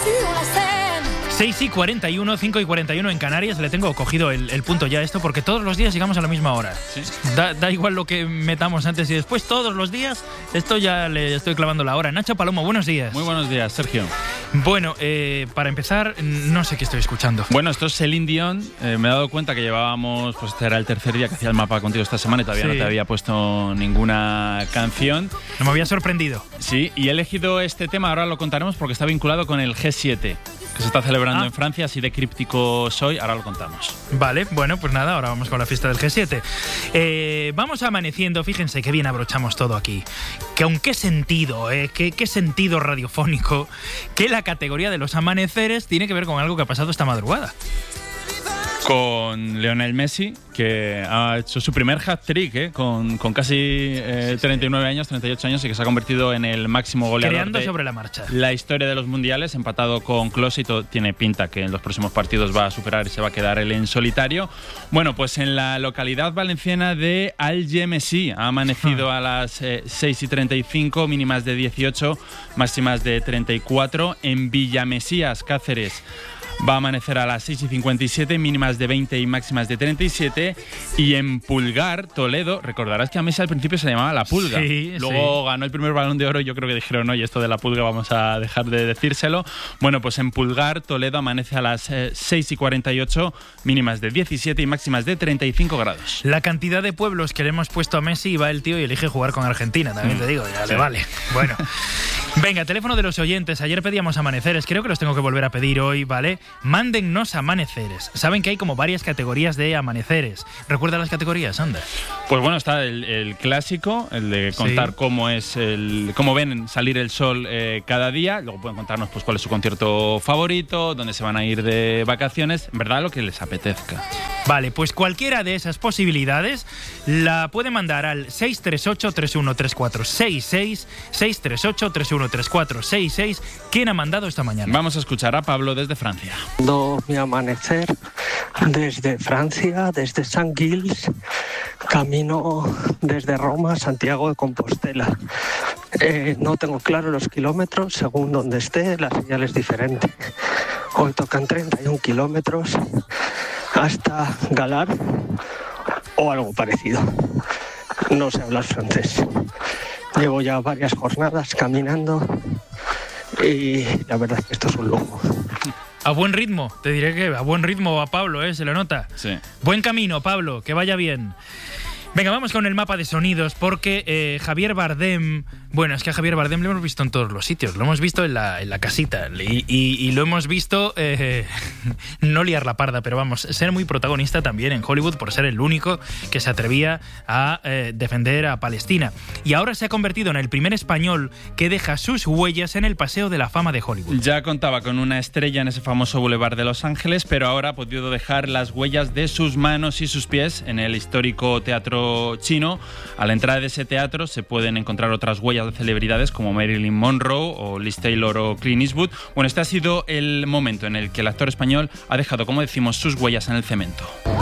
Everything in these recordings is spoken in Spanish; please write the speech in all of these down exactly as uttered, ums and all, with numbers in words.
seis y cuarenta y uno, cinco y cuarenta y uno en Canarias. Le tengo cogido el, el punto ya a esto porque todos los días llegamos a la misma hora. ¿Sí? Da, da igual lo que metamos antes y después, todos los días esto ya le estoy clavando la hora. Nacho Palomo, buenos días. Muy buenos días, Sergio. Bueno, eh, para empezar, no sé qué estoy escuchando. Bueno, esto es Celine Dion. Eh, me he dado cuenta que llevábamos, pues este era el tercer día que hacía el mapa contigo esta semana y todavía sí. no te había puesto ninguna canción. No me había sorprendido. Sí, y he elegido este tema, ahora lo contaremos porque está vinculado con el G siete. Que se está celebrando ah. en Francia, así de críptico soy, ahora lo contamos. Vale, bueno, pues nada, ahora vamos con la fiesta del G siete. Eh, vamos amaneciendo, fíjense qué bien abrochamos todo aquí. Que aun qué sentido, eh, qué, qué sentido radiofónico, que la categoría de los amaneceres tiene que ver con algo que ha pasado esta madrugada. Con Lionel Messi, que ha hecho su primer hat-trick, ¿eh? con, con casi eh, sí, treinta y nueve sí. años, treinta y ocho años, y que se ha convertido en el máximo goleador Creando de sobre la marcha. la historia de los mundiales, empatado con Klose, y todo tiene pinta que en los próximos partidos va a superar y se va a quedar él en solitario. Bueno, pues en la localidad valenciana de Algemesí ha amanecido a las eh, seis y treinta y cinco, mínimas de dieciocho, máximas de treinta y cuatro. En Villamesías, Cáceres, va a amanecer a las seis y cincuenta y siete, mínimas de veinte y máximas de treinta y siete. Y en Pulgar, Toledo, recordarás que a Messi al principio se llamaba La Pulga. Sí, Luego sí. ganó el primer Balón de Oro y yo creo que dijeron, oye, esto de La Pulga vamos a dejar de decírselo. Bueno, pues en Pulgar, Toledo, amanece a las eh, seis y cuarenta y ocho, mínimas de diecisiete y máximas de treinta y cinco grados. La cantidad de pueblos que le hemos puesto a Messi, y va el tío y elige jugar con Argentina, también mm. te digo, ya sí. le vale. Bueno, venga, teléfono de los oyentes. Ayer pedíamos amaneceres, creo que los tengo que volver a pedir hoy, ¿vale? Mándennos amaneceres. Saben que hay como varias categorías de amaneceres. ¿Recuerda las categorías, Ander? Pues bueno, está el, el clásico, el de contar sí. cómo es el, cómo ven salir el sol eh, cada día. Luego pueden contarnos pues cuál es su concierto favorito, dónde se van a ir de vacaciones, en verdad lo que les apetezca. Vale, pues cualquiera de esas posibilidades la puede mandar al seis tres ocho, tres uno tres cuatro seis seis, seis tres ocho, tres uno tres cuatro seis seis. ¿Quién ha mandado esta mañana? Vamos a escuchar a Pablo desde Francia. Mi amanecer desde Francia, desde San Gilles, camino desde Roma a Santiago de Compostela. Eh, no tengo claro los kilómetros, según donde esté, la señal es diferente. Hoy tocan treinta y un kilómetros hasta Galar o algo parecido. No sé hablar francés. Llevo ya varias jornadas caminando y la verdad es que esto es un lujo. A buen ritmo, te diré que a buen ritmo va Pablo, ¿eh? Se lo nota. Sí. Buen camino, Pablo, que vaya bien. Venga, vamos con el mapa de sonidos, porque eh, Javier Bardem... Bueno, es que a Javier Bardem lo hemos visto en todos los sitios. Lo hemos visto en la, en la casita y, y, y lo hemos visto... Eh, no liar la parda, pero vamos, ser muy protagonista también en Hollywood por ser el único que se atrevía a eh, defender a Palestina. Y ahora se ha convertido en el primer español que deja sus huellas en el Paseo de la Fama de Hollywood. Ya contaba con una estrella en ese famoso Boulevard de Los Ángeles, pero ahora ha podido dejar las huellas de sus manos y sus pies en el histórico Teatro Chino. A la entrada de ese teatro se pueden encontrar otras huellas de celebridades como Marilyn Monroe o Liz Taylor o Clint Eastwood. Bueno, este ha sido el momento en el que el actor español ha dejado, como decimos, sus huellas en el cemento.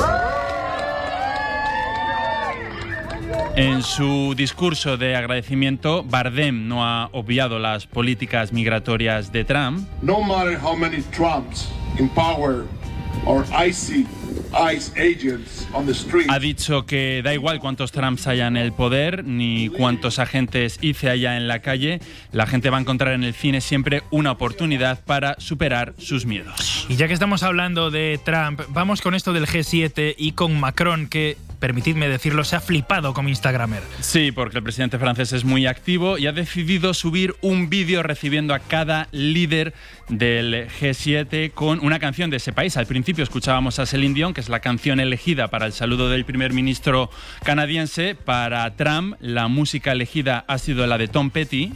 En su discurso de agradecimiento, Bardem no ha obviado las políticas migratorias de Trump. No matter how many Trumps in power or icy ICE agents on the street. Ha dicho que da igual cuántos Trumps haya en el poder ni cuántos agentes I C E haya en la calle, la gente va a encontrar en el cine siempre una oportunidad para superar sus miedos. Y ya que estamos hablando de Trump, vamos con esto del G siete y con Macron, que, permitidme decirlo, se ha flipado como Instagramer. Sí, porque el presidente francés es muy activo y ha decidido subir un vídeo recibiendo a cada líder del G siete con una canción de ese país. Al principio escuchábamos a Celine Dion, que es la canción elegida para el saludo del primer ministro canadiense. Para Trump, la música elegida ha sido la de Tom Petty.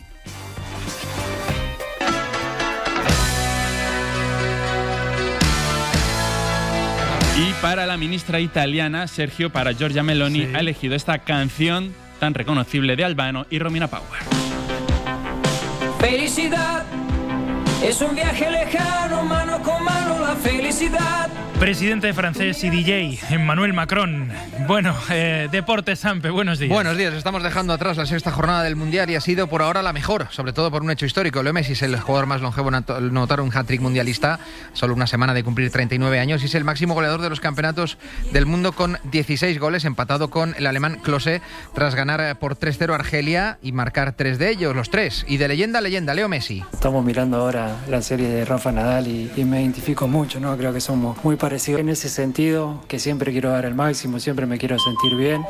Y para la ministra italiana, Sergio, para Giorgia Meloni, sí. ha elegido esta canción tan reconocible de Albano y Romina Power. Felicidad Es un viaje lejano, mano con mano, la felicidad. Presidente francés y D J, Emmanuel Macron. Bueno, eh, Deportes Sampe, buenos días. Buenos días, estamos dejando atrás la sexta jornada del Mundial y ha sido por ahora la mejor, sobre todo por un hecho histórico. Leo Messi es el jugador más longevo en anotar un hat-trick mundialista, solo una semana de cumplir treinta y nueve años, y es el máximo goleador de los campeonatos del mundo con dieciséis goles, empatado con el alemán Klose, tras ganar por tres cero a Argelia y marcar tres de ellos, los tres. Y de leyenda a leyenda, Leo Messi. Estamos mirando ahora la serie de Rafa Nadal y, y me identifico mucho, ¿no? Creo que somos muy parecidos en ese sentido, que siempre quiero dar el máximo, siempre me quiero sentir bien.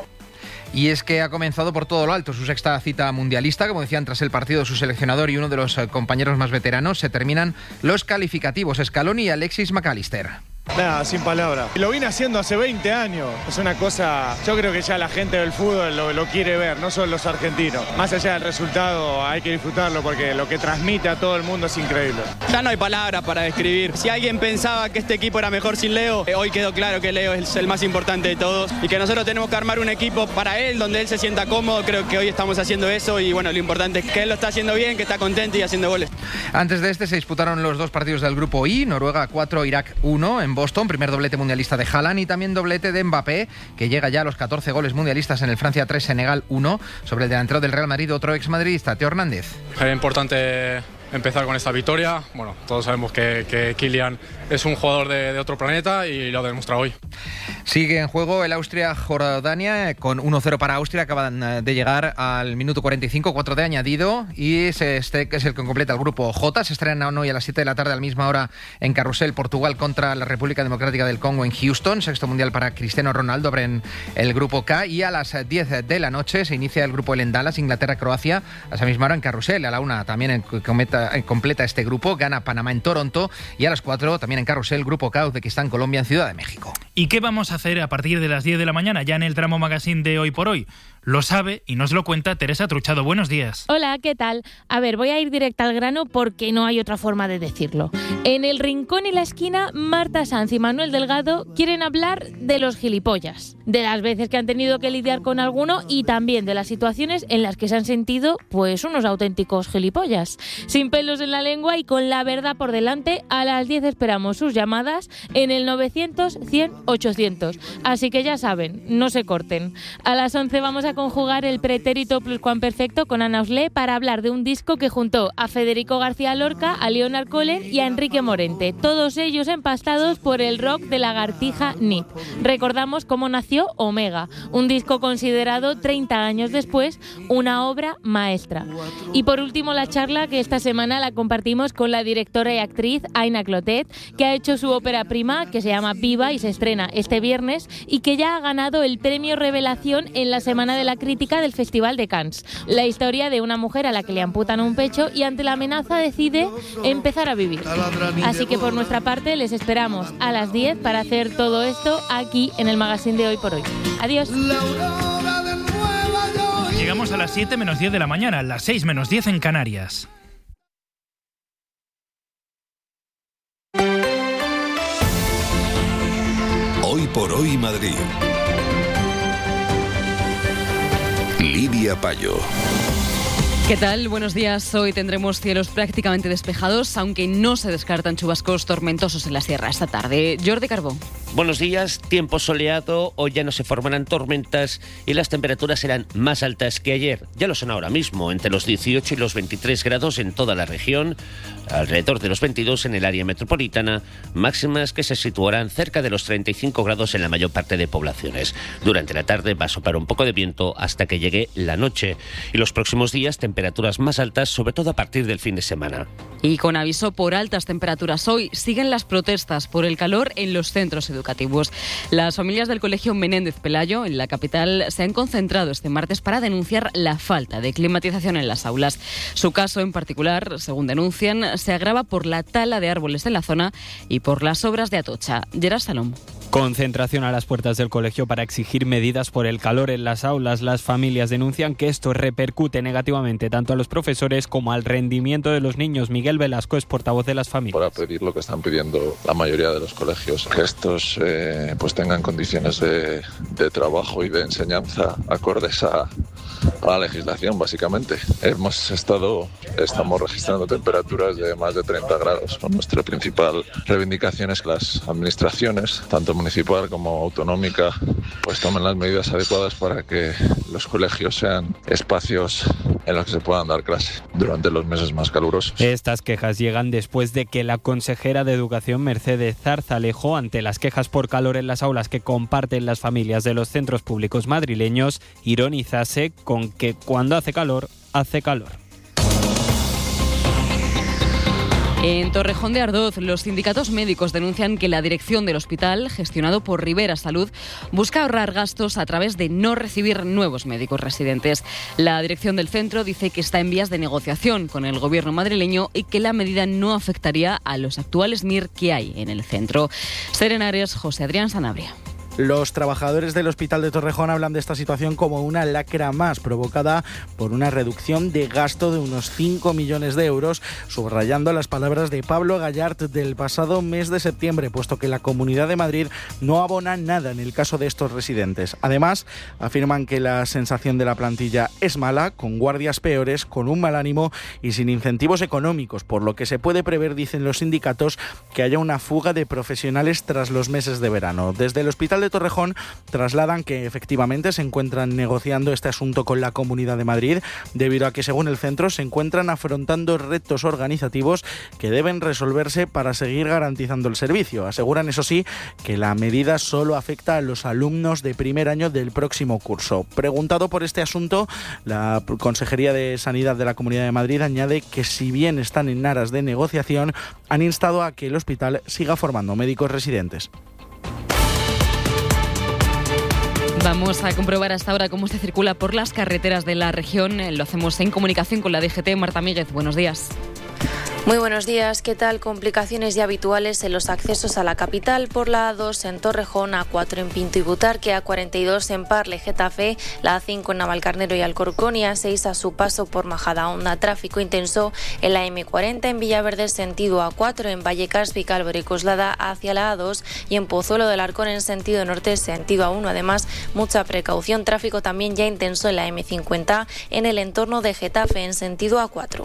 Y es que ha comenzado por todo lo alto su sexta cita mundialista. Como decían, tras el partido su seleccionador y uno de los compañeros más veteranos, se terminan los calificativos. Scaloni y Alexis McAllister. Nada, sin palabras. Lo vine haciendo hace veinte años. Es una cosa, yo creo que ya la gente del fútbol lo, lo quiere ver, no solo los argentinos. Más allá del resultado, hay que disfrutarlo porque lo que transmite a todo el mundo es increíble. Ya no hay palabras para describir. Si alguien pensaba que este equipo era mejor sin Leo, eh, hoy quedó claro que Leo es el más importante de todos y que nosotros tenemos que armar un equipo para él, donde él se sienta cómodo. Creo que hoy estamos haciendo eso y bueno, lo importante es que él lo está haciendo bien, que está contento y haciendo goles. Antes de este se disputaron los dos partidos del grupo I, Noruega cuatro, Irak uno en Boston, primer doblete mundialista de Haaland y también doblete de Mbappé, que llega ya a los catorce goles mundialistas en el Francia tres, Senegal uno, sobre el delantero del Real Madrid, otro exmadridista, Teo Hernández. Es importante empezar con esta victoria. Bueno, todos sabemos que, que Kylian es un jugador de, de otro planeta y lo ha demostrado hoy. Sigue en juego el Austria-Jordania con uno cero para Austria. Acaban de llegar al minuto cuarenta y cinco, cuatro de añadido, y este es el que completa el grupo J. Se estrenan hoy a las siete de la tarde, a la misma hora, en Carrusel, Portugal contra la República Democrática del Congo en Houston. Sexto mundial para Cristiano Ronaldo, abren el grupo K, y a las diez de la noche se inicia el grupo L en Dallas, Inglaterra-Croacia, a esa misma hora en Carrusel. A la una también en, cometa, en completa este grupo, gana Panamá en Toronto, y a las cuatro también en Carrusel, grupo K, Uzbekistán, Colombia en Ciudad de México. ¿Y qué vamos a hacer a partir de las diez de la mañana, ya en el tramo magazine de Hoy por Hoy? Lo sabe y nos lo cuenta Teresa Truchado. Buenos días. Hola, ¿qué tal? A ver, voy a ir directa al grano porque no hay otra forma de decirlo. En el rincón y la esquina, Marta Sanz y Manuel Delgado quieren hablar de los gilipollas, de las veces que han tenido que lidiar con alguno y también de las situaciones en las que se han sentido, pues, unos auténticos gilipollas. Sin pelos en la lengua y con la verdad por delante, a las diez esperamos sus llamadas en el novecientos, cien, ochocientos. Así que ya saben, no se corten. A las once vamos a conjugar el pretérito pluscuamperfecto con Ana Oslé para hablar de un disco que juntó a Federico García Lorca, a Leonard Cohen y a Enrique Morente, todos ellos empastados por el rock de Lagartija Nip. Recordamos cómo nació Omega, un disco considerado treinta años después una obra maestra. Y por último, la charla que esta semana la compartimos con la directora y actriz Aina Clotet, que ha hecho su ópera prima, que se llama Viva y se estrena este viernes, y que ya ha ganado el premio Revelación en la Semana de la Crítica del Festival de Cannes. La historia de una mujer a la que le amputan un pecho y ante la amenaza decide empezar a vivir. Así que por nuestra parte les esperamos a las diez para hacer todo esto aquí en el magazine de Hoy por Hoy. Adiós. Llegamos a las siete menos diez de la mañana, las seis menos diez en Canarias. Hoy por Hoy Madrid. Lidia Payo. ¿Qué tal? Buenos días. Hoy tendremos cielos prácticamente despejados, aunque no se descartan chubascos tormentosos en la sierra esta tarde. Jordi Carbó. Buenos días, tiempo soleado, hoy ya no se formarán tormentas y las temperaturas serán más altas que ayer. Ya lo son ahora mismo, entre los dieciocho y los veintitrés grados en toda la región, alrededor de los veintidós en el área metropolitana, máximas que se situarán cerca de los treinta y cinco grados en la mayor parte de poblaciones. Durante la tarde va a soplar un poco de viento hasta que llegue la noche y los próximos días temperaturas más altas, sobre todo a partir del fin de semana. Y con aviso por altas temperaturas hoy, siguen las protestas por el calor en los centros educativos. educativos. Las familias del Colegio Menéndez Pelayo, en la capital, se han concentrado este martes para denunciar la falta de climatización en las aulas. Su caso en particular, según denuncian, se agrava por la tala de árboles en la zona y por las obras de Atocha. Gerard Salom. Concentración a las puertas del colegio para exigir medidas por el calor en las aulas. Las familias denuncian que esto repercute negativamente tanto a los profesores como al rendimiento de los niños. Miguel Velasco es portavoz de las familias. Para pedir lo que están pidiendo la mayoría de los colegios, que estos eh, pues tengan condiciones de, de trabajo y de enseñanza acordes a a la legislación, básicamente. Hemos estado, estamos registrando temperaturas de más de treinta grados. Nuestra principal reivindicación es que las administraciones, tanto municipal como autonómica, pues tomen las medidas adecuadas para que los colegios sean espacios en los que se puedan dar clase durante los meses más calurosos. Estas quejas llegan después de que la consejera de Educación, Mercedes Zarzalejo, ante las quejas por calor en las aulas que comparten las familias de los centros públicos madrileños, ironizase con que cuando hace calor, hace calor. En Torrejón de Ardoz, los sindicatos médicos denuncian que la dirección del hospital, gestionado por Rivera Salud, busca ahorrar gastos a través de no recibir nuevos médicos residentes. La dirección del centro dice que está en vías de negociación con el gobierno madrileño y que la medida no afectaría a los actuales M I R que hay en el centro. Serenares, José Adrián Sanabria. Los trabajadores del Hospital de Torrejón hablan de esta situación como una lacra más provocada por una reducción de gasto de unos cinco millones de euros, subrayando las palabras de Pablo Gallart del pasado mes de septiembre, puesto que la Comunidad de Madrid no abona nada en el caso de estos residentes. Además, afirman que la sensación de la plantilla es mala, con guardias peores, con un mal ánimo y sin incentivos económicos, por lo que se puede prever, dicen los sindicatos, que haya una fuga de profesionales tras los meses de verano. Desde el Hospital de Torrejón trasladan que efectivamente se encuentran negociando este asunto con la Comunidad de Madrid, debido a que, según el centro, se encuentran afrontando retos organizativos que deben resolverse para seguir garantizando el servicio. Aseguran, eso sí, que la medida solo afecta a los alumnos de primer año del próximo curso. Preguntado por este asunto, la Consejería de Sanidad de la Comunidad de Madrid añade que, si bien están en aras de negociación, han instado a que el hospital siga formando médicos residentes. Vamos a comprobar hasta ahora cómo se circula por las carreteras de la región. Lo hacemos en comunicación con la D G T. Marta Míguez, buenos días. Muy buenos días. ¿Qué tal? Complicaciones ya habituales en los accesos a la capital por la A dos en Torrejón, A cuatro en Pinto y Butarque, A cuarenta y dos en Parle, Getafe, la A cinco en Navalcarnero y Alcorcón y A seis a su paso por Majadahonda. Tráfico intenso en la M cuarenta en Villaverde sentido A cuatro, en Vallecas, Vicálvaro y Coslada hacia la A dos y en Pozuelo del Arcón en sentido norte sentido A uno. Además, mucha precaución. Tráfico también ya intenso en la M cincuenta en el entorno de Getafe en sentido A cuatro.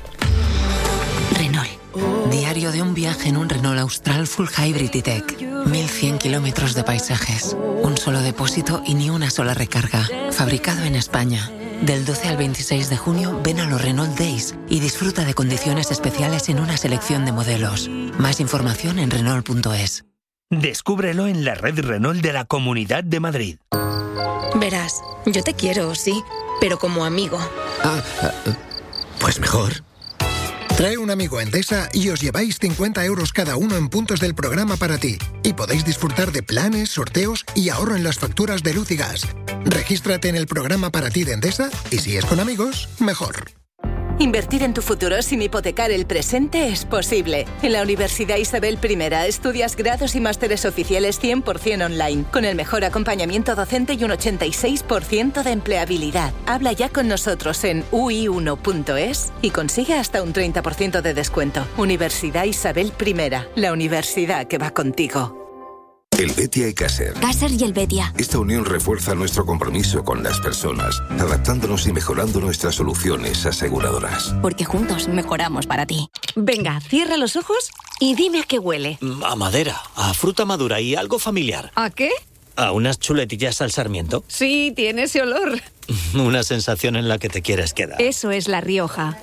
Renault. Diario de un viaje en un Renault Austral Full Hybrid E-Tech. mil cien kilómetros de paisajes. Un solo depósito y ni una sola recarga. Fabricado en España. Del doce al veintiséis de junio, ven a los Renault Days y disfruta de condiciones especiales en una selección de modelos. Más información en Renault punto es. Descúbrelo en la red Renault de la Comunidad de Madrid. Verás, yo te quiero, sí, pero como amigo. Ah, pues mejor. Trae un amigo a Endesa y os lleváis cincuenta euros cada uno en puntos del programa para ti. Y podéis disfrutar de planes, sorteos y ahorro en las facturas de luz y gas. Regístrate en el programa para ti de Endesa y, si es con amigos, mejor. Invertir en tu futuro sin hipotecar el presente es posible. En la Universidad Isabel I estudias grados y másteres oficiales cien por ciento online, con el mejor acompañamiento docente y un ochenta y seis por ciento de empleabilidad. Habla ya con nosotros en u i uno punto es y consigue hasta un treinta por ciento de descuento. Universidad Isabel I, la universidad que va contigo. El Betia y Caser. Caser y el Betia. Esta unión refuerza nuestro compromiso con las personas, adaptándonos y mejorando nuestras soluciones aseguradoras. Porque juntos mejoramos para ti. Venga, cierra los ojos y dime a qué huele. A madera, a fruta madura y algo familiar. ¿A qué? A unas chuletillas al sarmiento. Sí, tiene ese olor. Una sensación en la que te quieres quedar. Eso es La Rioja.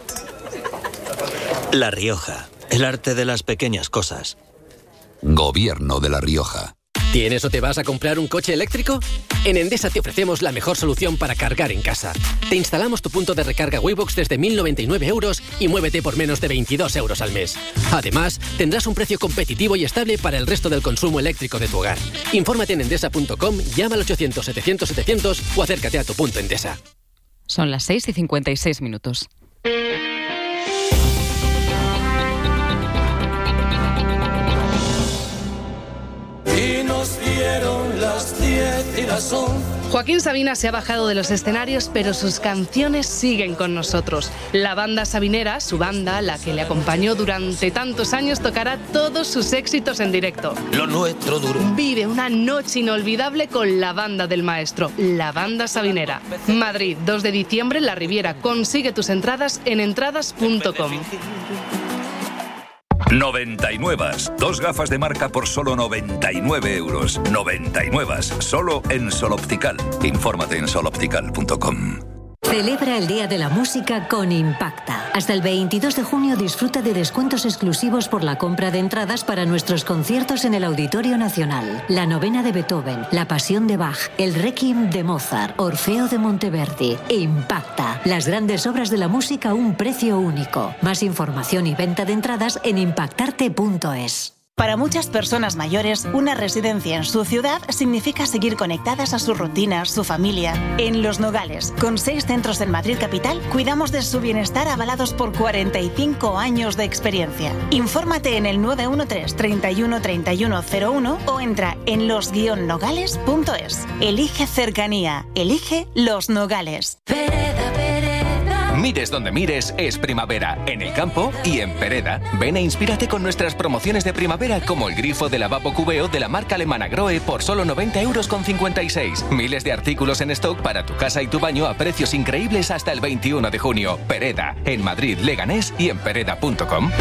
La Rioja, el arte de las pequeñas cosas. Gobierno de La Rioja. ¿Tienes o te vas a comprar un coche eléctrico? En Endesa te ofrecemos la mejor solución para cargar en casa. Te instalamos tu punto de recarga Waybox desde mil noventa y nueve euros y muévete por menos de veintidós euros al mes. Además, tendrás un precio competitivo y estable para el resto del consumo eléctrico de tu hogar. Infórmate en endesa punto com, llama al ochocientos setecientos setecientos o acércate a tu punto Endesa. Son las seis y cincuenta y seis minutos. Y nos dieron las diez y girasol. Joaquín Sabina se ha bajado de los escenarios, pero sus canciones siguen con nosotros. La banda Sabinera, su banda, la que le acompañó durante tantos años, tocará todos sus éxitos en directo. Lo nuestro duro. Vive una noche inolvidable con la banda del maestro, la banda Sabinera. Madrid, dos de diciembre, La Riviera. Consigue tus entradas en entradas punto com. noventa y nueve. Dos gafas de marca por solo noventa y nueve euros. noventa y nueve. Solo en Sol Optical. Infórmate en sol optical punto com. Celebra el Día de la Música con Impacta. Hasta el veintidós de junio disfruta de descuentos exclusivos por la compra de entradas para nuestros conciertos en el Auditorio Nacional. La Novena de Beethoven, La Pasión de Bach, el Requiem de Mozart, Orfeo de Monteverdi. Impacta. Las grandes obras de la música a un precio único. Más información y venta de entradas en impactarte punto es. Para muchas personas mayores, una residencia en su ciudad significa seguir conectadas a sus rutinas, su familia. En Los Nogales, con seis centros en Madrid capital, cuidamos de su bienestar avalados por cuarenta y cinco años de experiencia. Infórmate en el nueve uno tres, treinta y uno, treinta y uno cero uno o entra en los guion nogales punto es. Elige cercanía. Elige Los Nogales. Mires donde mires, es primavera, en el campo y en Pereda. Ven e inspírate con nuestras promociones de primavera, como el grifo de lavabo Cubeo de la marca alemana Grohe por solo noventa euros con cincuenta y seis. Miles de artículos en stock para tu casa y tu baño a precios increíbles hasta el veintiuno de junio. Pereda, en Madrid, Leganés y en pereda punto com.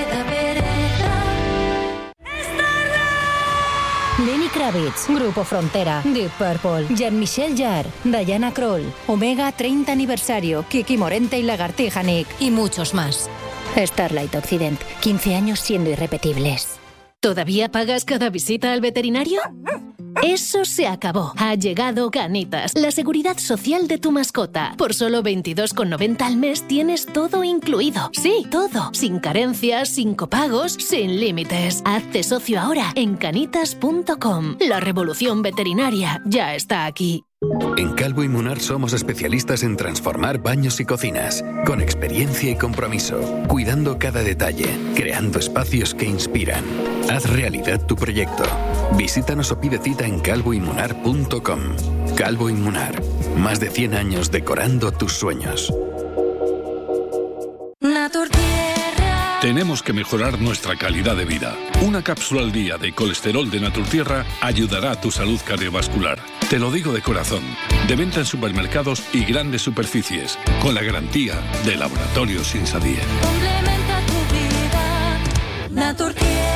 Lenny Kravitz, Grupo Frontera, Deep Purple, Jean-Michel Jarre, Diana Krall, Omega treinta aniversario, Kiki Morente y Lagartija Nick y muchos más. Starlight Occident, quince años siendo irrepetibles. ¿Todavía pagas cada visita al veterinario? Eso se acabó. Ha llegado Canitas, la seguridad social de tu mascota. Por solo veintidós con noventa al mes tienes todo incluido. Sí, todo. Sin carencias, sin copagos, sin límites. Hazte socio ahora en canitas punto com. La revolución veterinaria ya está aquí. En Calvo y Munar somos especialistas en transformar baños y cocinas, con experiencia y compromiso, cuidando cada detalle, creando espacios que inspiran. Haz realidad tu proyecto. Visítanos o pide cita en calvo y munar punto com. Calvo y Munar, más de cien años decorando tus sueños. Tenemos que mejorar nuestra calidad de vida. Una cápsula al día de colesterol de Naturtierra ayudará a tu salud cardiovascular. Te lo digo de corazón. De venta en supermercados y grandes superficies, con la garantía de Laboratorios Insadie. Complementa tu vida, Naturtierra.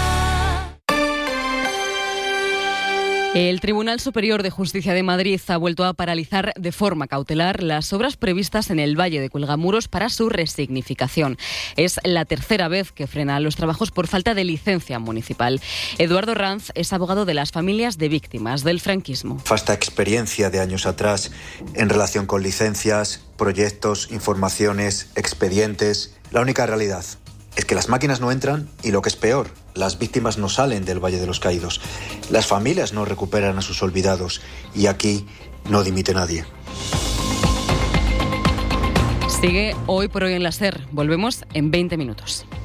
El Tribunal Superior de Justicia de Madrid ha vuelto a paralizar de forma cautelar las obras previstas en el Valle de Cuelgamuros para su resignificación. Es la tercera vez que frena los trabajos por falta de licencia municipal. Eduardo Ranz es abogado de las familias de víctimas del franquismo. Falta experiencia de años atrás en relación con licencias, proyectos, informaciones, expedientes. La única realidad es que las máquinas no entran y, lo que es peor, las víctimas no salen del Valle de los Caídos. Las familias no recuperan a sus olvidados y aquí no dimite nadie. Sigue Hoy por Hoy en la SER. Volvemos en veinte minutos.